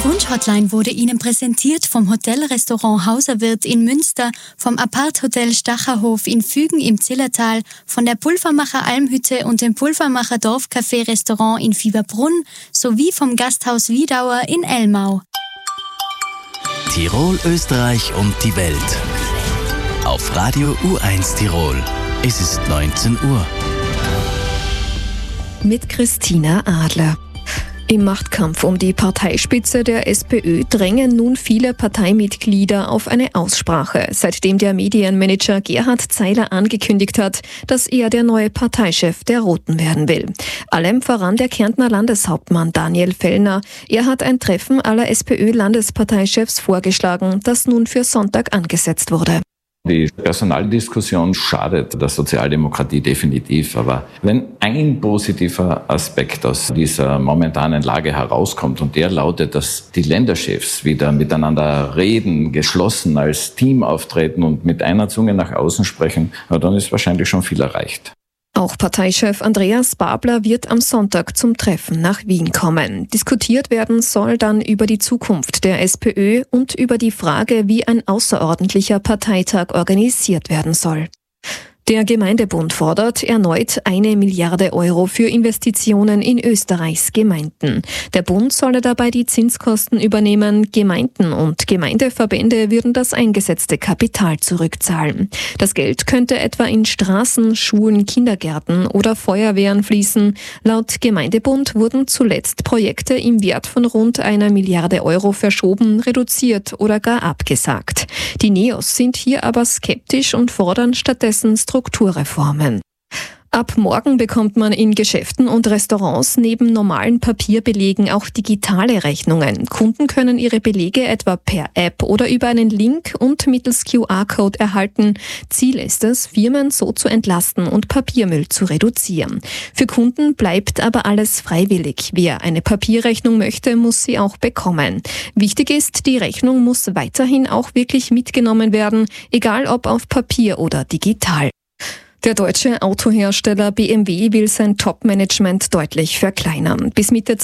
Die Wunschhotline wurde Ihnen präsentiert vom Hotelrestaurant Hauserwirt in Münster, vom Apart-Hotel Stacherhof in Fügen im Zillertal, von der Pulvermacher Almhütte und dem Pulvermacher Dorfcafé-Restaurant in Fieberbrunn sowie vom Gasthaus Wiedauer in Elmau. Tirol, Österreich und die Welt. Auf Radio U1 Tirol. Es ist 19 Uhr. Mit Christina Adler. Im Machtkampf um die Parteispitze der SPÖ drängen nun viele Parteimitglieder auf eine Aussprache, seitdem der Medienmanager Gerhard Zeiler angekündigt hat, dass er der neue Parteichef der Roten werden will. Allem voran der Kärntner Landeshauptmann Daniel Fellner. Er hat ein Treffen aller SPÖ-Landesparteichefs vorgeschlagen, das nun für Sonntag angesetzt wurde. Die Personaldiskussion schadet der Sozialdemokratie definitiv, aber wenn ein positiver Aspekt aus dieser momentanen Lage herauskommt und der lautet, dass die Länderchefs wieder miteinander reden, geschlossen als Team auftreten und mit einer Zunge nach außen sprechen, dann ist wahrscheinlich schon viel erreicht. Auch Parteichef Andreas Babler wird am Sonntag zum Treffen nach Wien kommen. Diskutiert werden soll dann über die Zukunft der SPÖ und über die Frage, wie ein außerordentlicher Parteitag organisiert werden soll. Der Gemeindebund fordert erneut 1 Milliarde Euro für Investitionen in Österreichs Gemeinden. Der Bund solle dabei die Zinskosten übernehmen. Gemeinden und Gemeindeverbände würden das eingesetzte Kapital zurückzahlen. Das Geld könnte etwa in Straßen, Schulen, Kindergärten oder Feuerwehren fließen. Laut Gemeindebund wurden zuletzt Projekte im Wert von rund 1 Milliarde Euro verschoben, reduziert oder gar abgesagt. Die NEOS sind hier aber skeptisch und fordern stattdessen Strukturreformen. Ab morgen bekommt man in Geschäften und Restaurants neben normalen Papierbelegen auch digitale Rechnungen. Kunden können ihre Belege etwa per App oder über einen Link und mittels QR-Code erhalten. Ziel ist es, Firmen so zu entlasten und Papiermüll zu reduzieren. Für Kunden bleibt aber alles freiwillig. Wer eine Papierrechnung möchte, muss sie auch bekommen. Wichtig ist, die Rechnung muss weiterhin auch wirklich mitgenommen werden, egal ob auf Papier oder digital. Der deutsche Autohersteller BMW will sein Top-Management deutlich verkleinern. Bis Mitte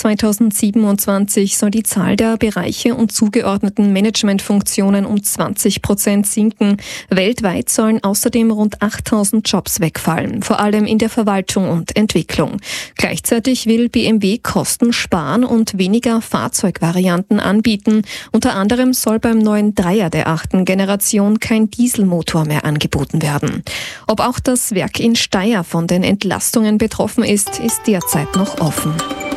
2027 soll die Zahl der Bereiche und zugeordneten Managementfunktionen um 20% sinken. Weltweit sollen außerdem rund 8.000 Jobs wegfallen, vor allem in der Verwaltung und Entwicklung. Gleichzeitig will BMW Kosten sparen und weniger Fahrzeugvarianten anbieten. Unter anderem soll beim neuen Dreier der 8. Generation kein Dieselmotor mehr angeboten werden. Ob auch das Werk in Steyr von den Entlastungen betroffen ist, ist derzeit noch offen.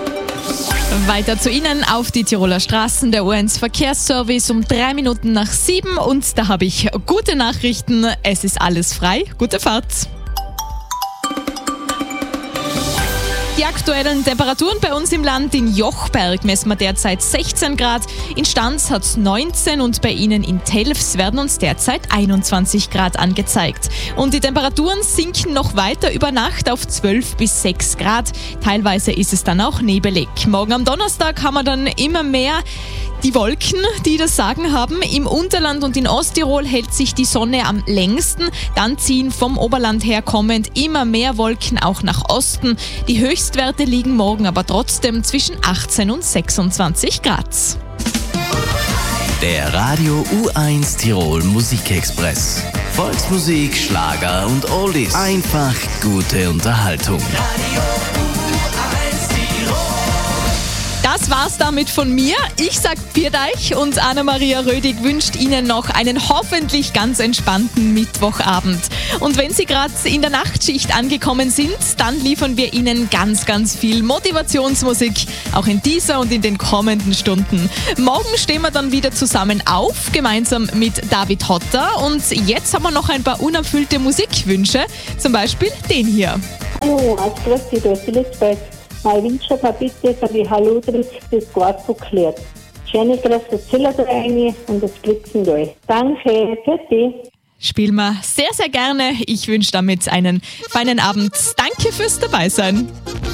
Weiter zu Ihnen auf die Tiroler Straßen, der U1 Verkehrsservice um 3 Minuten nach 7 und da habe ich gute Nachrichten. Es ist alles frei. Gute Fahrt. Die aktuellen Temperaturen bei uns im Land: in Jochberg messen wir derzeit 16 Grad, in Stans hat es 19 und bei Ihnen in Telfs werden uns derzeit 21 Grad angezeigt. Und die Temperaturen sinken noch weiter über Nacht auf 12 bis 6 Grad. Teilweise ist es dann auch nebelig. Morgen am Donnerstag haben wir dann immer mehr die Wolken, die das Sagen haben. Im Unterland und in Osttirol hält sich die Sonne am längsten. Dann ziehen vom Oberland her kommend immer mehr Wolken auch nach Osten. Die Höchstwerte liegen morgen aber trotzdem zwischen 18 und 26 Grad. Der Radio U1 Tirol Musikexpress. Volksmusik, Schlager und Oldies. Einfach gute Unterhaltung. Radio U1 Tirol. Das war's damit von mir. Ich sag Pfiat euch und Anna-Maria Rödig wünscht Ihnen noch einen hoffentlich ganz entspannten Mittwochabend. Und wenn Sie gerade in der Nachtschicht angekommen sind, dann liefern wir Ihnen ganz, ganz viel Motivationsmusik, auch in dieser und in den kommenden Stunden. Morgen stehen wir dann wieder zusammen auf, gemeinsam mit David Hotter. Und jetzt haben wir noch ein paar unerfüllte Musikwünsche, zum Beispiel den hier. Hallo, grüß dich, da ist die Lisbeth. Mein Wunsch war bitte für die Halludris das Gart geklärt. Schöne große Ziller da rein und das Blitzen da. Danke, für dich. Spielen wir sehr, sehr gerne. Ich wünsche damit einen feinen Abend. Danke fürs Dabeisein.